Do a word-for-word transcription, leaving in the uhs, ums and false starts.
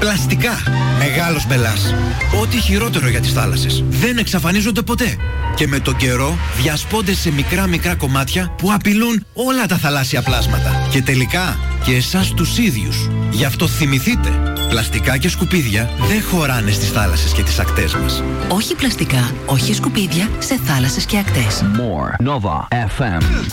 Πλαστικά. Μεγάλος μπελάς. Ό,τι χειρότερο για τις θάλασσες. Δεν εξαφανίζονται ποτέ. Και με τον καιρό διασπώνται σε μικρά μικρά κομμάτια που απειλούν όλα τα θαλάσσια πλάσματα. Και τελικά και εσάς τους ίδιους. Γι' αυτό θυμηθείτε. Πλαστικά και σκουπίδια δεν χωράνε στις θάλασσες και τις ακτές μας. Όχι πλαστικά, όχι σκουπίδια σε θάλασσες και ακτές. More Nova εφ εμ.